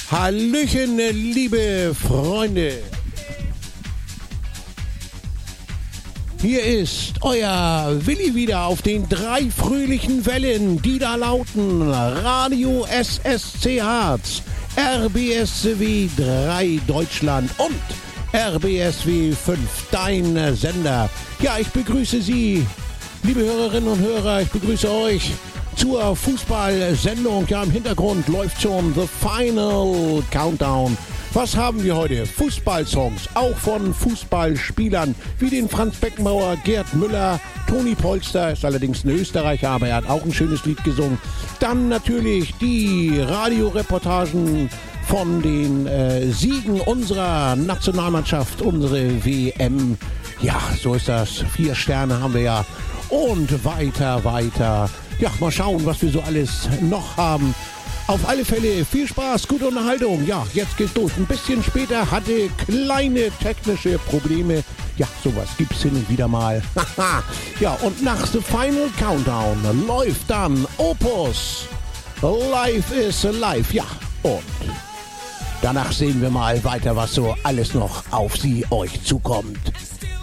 Hallöchen, liebe Freunde. Hier ist euer Willi wieder auf den 3 fröhlichen Wellen, die da lauten: Radio SSC Harz, RBSW 3 Deutschland und RBSW 5, dein Sender. Ja, ich begrüße Sie, liebe Hörerinnen und Hörer, ich begrüße euch zur Fußballsendung. Ja, im Hintergrund läuft schon The Final Countdown. Was haben wir heute? Fußballsongs, auch von Fußballspielern wie den Franz Beckenbauer, Gerd Müller, Toni Polster, ist allerdings ein Österreicher, aber er hat auch ein schönes Lied gesungen. Dann natürlich die Radioreportagen von den Siegen unserer Nationalmannschaft, unsere WM. Ja, so ist das. 4 Sterne haben wir ja. Und weiter. Ja, mal schauen, was wir so alles noch haben. Auf alle Fälle viel Spaß, gute Unterhaltung. Ja, jetzt geht's los. Ein bisschen später hatte kleine technische Probleme. Ja, sowas gibt's hin und wieder mal. Ja, und nach The Final Countdown läuft dann Opus. Life is Alive. Ja, und danach sehen wir mal weiter, was so alles noch auf euch zukommt.